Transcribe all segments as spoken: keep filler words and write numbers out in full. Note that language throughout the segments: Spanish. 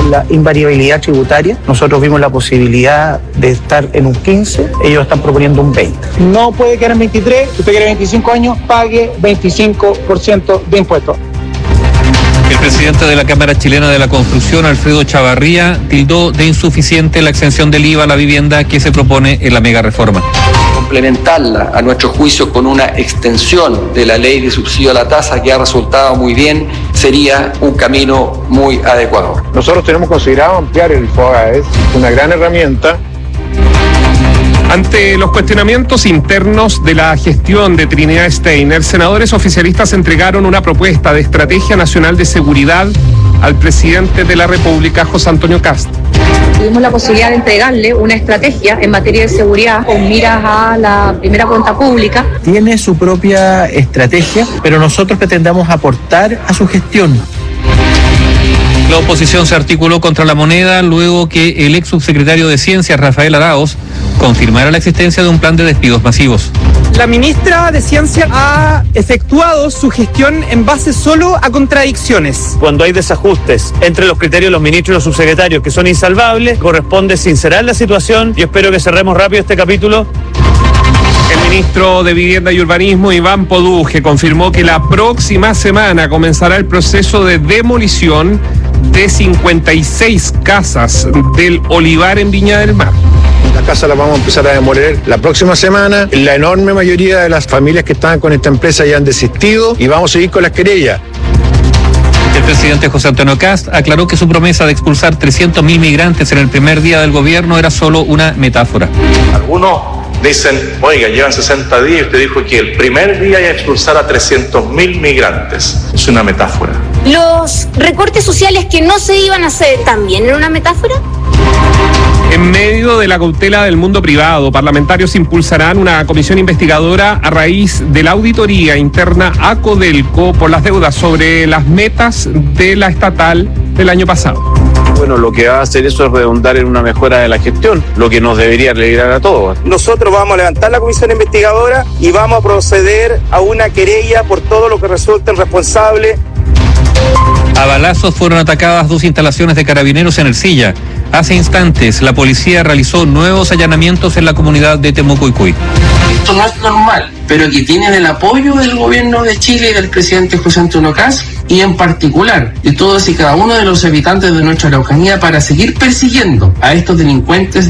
la invariabilidad tributaria. Nosotros vimos la posibilidad de estar en un quince, ellos están proponiendo un veinte. No puede quedar en veintitrés, si usted quiere veinticinco años, pague veinticinco por ciento de impuestos. El presidente de la Cámara Chilena de la Construcción, Alfredo Chavarría, tildó de insuficiente la exención del I V A a la vivienda que se propone en la mega reforma. Complementarla, a nuestro juicio, con una extensión de la ley de subsidio a la tasa que ha resultado muy bien, sería un camino muy adecuado. Nosotros tenemos considerado ampliar el FOGA, es una gran herramienta. Ante los cuestionamientos internos de la gestión de Trinidad Steiner, senadores oficialistas entregaron una propuesta de estrategia nacional de seguridad al presidente de la República, José Antonio Kast. Tuvimos la posibilidad de entregarle una estrategia en materia de seguridad con miras a la primera cuenta pública. Tiene su propia estrategia, pero nosotros pretendamos aportar a su gestión. La oposición se articuló contra la moneda luego que el ex subsecretario de Ciencias, Rafael Araoz, confirmara la existencia de un plan de despidos masivos. La ministra de Ciencia ha efectuado su gestión en base solo a contradicciones. Cuando hay desajustes entre los criterios de los ministros y los subsecretarios que son insalvables, corresponde sincerar la situación y espero que cerremos rápido este capítulo. El ministro de Vivienda y Urbanismo, Iván Poduje, confirmó que la próxima semana comenzará el proceso de demolición de cincuenta y seis casas del Olivar en Viña del Mar. Las casas las vamos a empezar a demoler la próxima semana. La enorme mayoría de las familias que estaban con esta empresa ya han desistido y vamos a seguir con las querellas. El presidente José Antonio Kast aclaró que su promesa de expulsar trescientos mil migrantes en el primer día del gobierno era solo una metáfora. Algunos dicen, oiga, llevan sesenta días y usted dijo que el primer día iba a expulsar a trescientos mil migrantes. Es una metáfora. ¿Los recortes sociales que no se iban a hacer también era una metáfora? En medio de la cautela del mundo privado, parlamentarios impulsarán una comisión investigadora a raíz de la auditoría interna a Codelco por las deudas sobre las metas de la estatal del año pasado. Bueno, lo que va a hacer eso es redundar en una mejora de la gestión, lo que nos debería alegrar a todos. Nosotros vamos a levantar la comisión investigadora y vamos a proceder a una querella por todo lo que resulten responsables. A balazos fueron atacadas dos instalaciones de carabineros en Ercilla. Hace instantes, la policía realizó nuevos allanamientos en la comunidad de Temucuicui. Esto no es normal, pero que tienen el apoyo del gobierno de Chile y del presidente José Antonio Kast, y en particular de todos y cada uno de los habitantes de nuestra Araucanía, para seguir persiguiendo a estos delincuentes.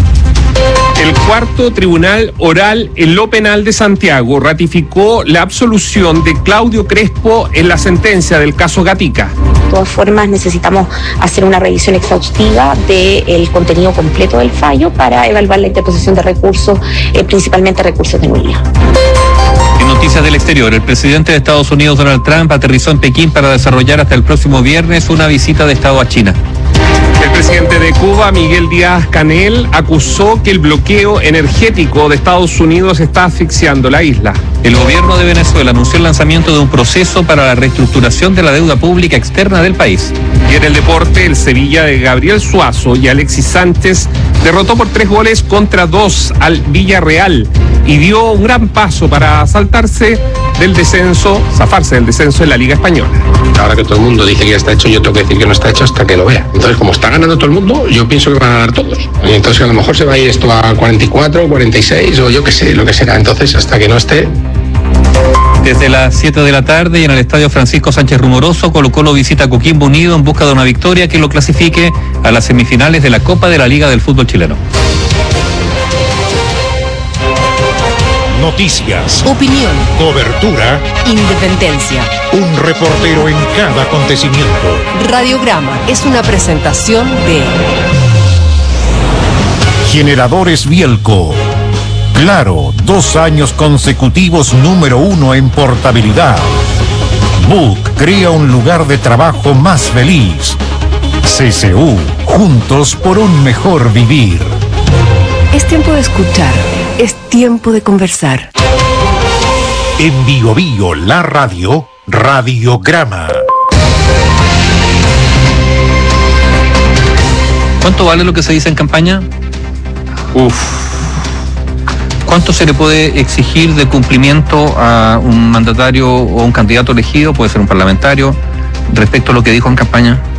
El cuarto tribunal oral en lo penal de Santiago ratificó la absolución de Claudio Crespo en la sentencia del caso Gatica. De todas formas, necesitamos hacer una revisión exhaustiva del contenido completo del fallo para evaluar la interposición de recursos, eh, principalmente recursos de nulidad. En noticias del exterior, el presidente de Estados Unidos, Donald Trump, aterrizó en Pekín para desarrollar hasta el próximo viernes una visita de Estado a China. El presidente de Cuba, Miguel Díaz-Canel, acusó que el bloqueo energético de Estados Unidos está asfixiando la isla. El gobierno de Venezuela anunció el lanzamiento de un proceso para la reestructuración de la deuda pública externa del país. Y en el deporte, el Sevilla de Gabriel Suazo y Alexis Sánchez derrotó por tres goles contra dos al Villarreal y dio un gran paso para saltarse del descenso, zafarse del descenso en la Liga Española. Ahora que todo el mundo dice que ya está hecho, yo tengo que decir que no está hecho hasta que lo vea. Entonces, como está ganando todo el mundo, yo pienso que van a ganar todos. Y entonces a lo mejor se va a ir esto a cuarenta y cuatro, cuarenta y seis o yo qué sé, lo que será. Entonces, hasta que no esté... Desde las siete de la tarde y en el estadio Francisco Sánchez Rumoroso, Colo-Colo visita a Coquimbo Unido en busca de una victoria que lo clasifique a las semifinales de la Copa de la Liga del Fútbol Chileno. Noticias, opinión, cobertura, independencia. Un reportero en cada acontecimiento. Radiograma es una presentación de Generadores Bielco. Claro, dos años consecutivos número uno en portabilidad. Book crea un lugar de trabajo más feliz. C C U, juntos por un mejor vivir. Es tiempo de escuchar, es tiempo de conversar. En Bio Bio, la radio, Radiograma. ¿Cuánto vale lo que se dice en campaña? Uf. ¿Cuánto se le puede exigir de cumplimiento a un mandatario o un candidato elegido, puede ser un parlamentario, respecto a lo que dijo en campaña?